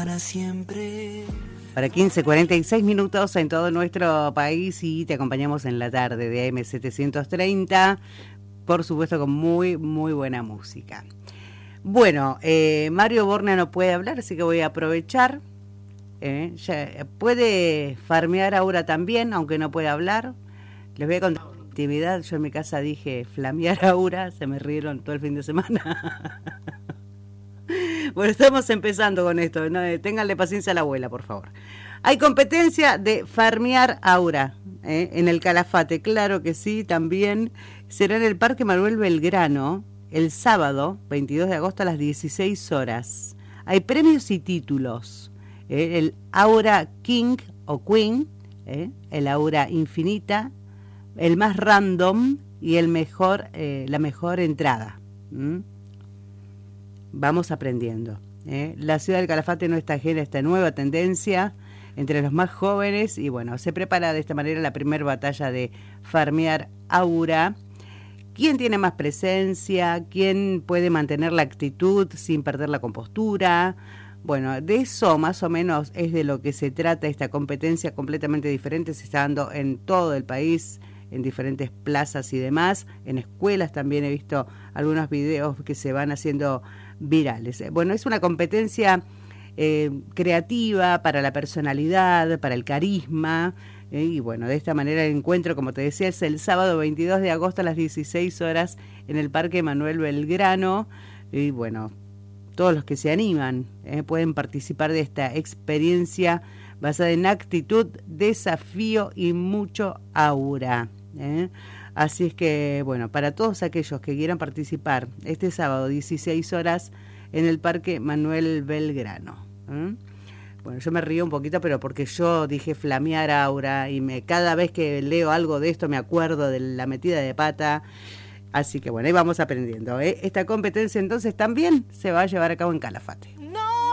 para siempre. Para 15:46 minutos en todo nuestro país y te acompañamos en la tarde de AM730, por supuesto con muy, muy buena música. Bueno, Mario Borna no puede hablar, así que voy a aprovechar. Ya puede farmear Aura también, aunque no puede hablar. Les voy a contar una actividad. Yo en mi casa dije flamear Aura, se me rieron todo el fin de semana. Bueno, estamos empezando con esto, ¿no? Ténganle paciencia a la abuela, por favor. Hay competencia de farmear Aura en el Calafate, claro que sí, también será en el Parque Manuel Belgrano el sábado 22 de agosto a las 16 horas. Hay premios y títulos. El Aura King o Queen, el Aura Infinita, el más random y el mejor, la mejor entrada. Vamos aprendiendo. La ciudad del Calafate no está ajena a esta nueva tendencia entre los más jóvenes y bueno, se prepara de esta manera la primera batalla de farmear Aura. ¿Quién tiene más presencia? ¿Quién puede mantener la actitud sin perder la compostura? Bueno, de eso más o menos es de lo que se trata esta competencia completamente diferente. Se está dando en todo el país, en diferentes plazas y demás. En escuelas también he visto algunos videos que se van haciendo virales. Bueno, es una competencia creativa para la personalidad, para el carisma. Y bueno, de esta manera el encuentro, como te decía, es el sábado 22 de agosto a las 16 horas en el Parque Manuel Belgrano. Y bueno, todos los que se animan pueden participar de esta experiencia basada en actitud, desafío y mucho aura. Así es que, bueno, para todos aquellos que quieran participar este sábado 16 horas en el Parque Manuel Belgrano. Bueno, yo me río un poquito, pero porque yo dije flamear Aura y cada vez que leo algo de esto me acuerdo de la metida de pata. Así que bueno, ahí vamos aprendiendo. Esta competencia entonces también se va a llevar a cabo en Calafate. No